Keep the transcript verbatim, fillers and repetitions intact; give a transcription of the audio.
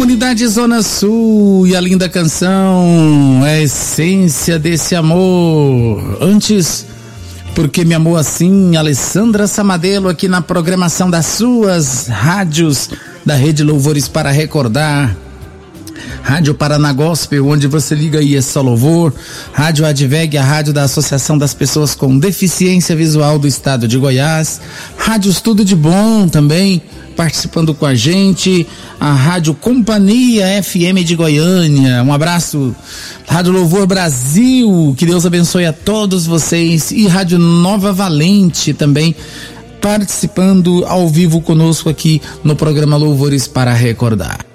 Comunidade Zona Sul e a linda canção é a essência desse amor. Antes, porque me amou assim, Alessandra Samadelo aqui na programação das suas rádios da Rede Louvores para Recordar. Rádio Paraná Gospel, onde você liga e é só louvor. Rádio Adveg, a rádio da Associação das Pessoas com Deficiência Visual do Estado de Goiás. Rádio Tudo de Bom também, participando com a gente. A Rádio Companhia F M de Goiânia. Um abraço. Rádio Louvor Brasil, que Deus abençoe a todos vocês. E Rádio Nova Valente também, participando ao vivo conosco aqui no programa Louvores para Recordar.